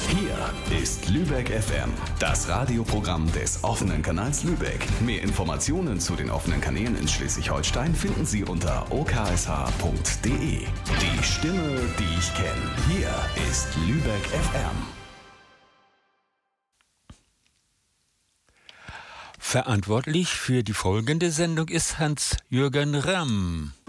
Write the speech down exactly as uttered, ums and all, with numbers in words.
Hier ist Lübeck F M, das Radioprogramm des offenen Kanals Lübeck. Mehr Informationen zu den offenen Kanälen in Schleswig-Holstein finden Sie unter o k s h punkt d e. Die Stimme, die ich kenne. Hier ist Lübeck F M. Verantwortlich für die folgende Sendung ist Hans-Jürgen Ramm.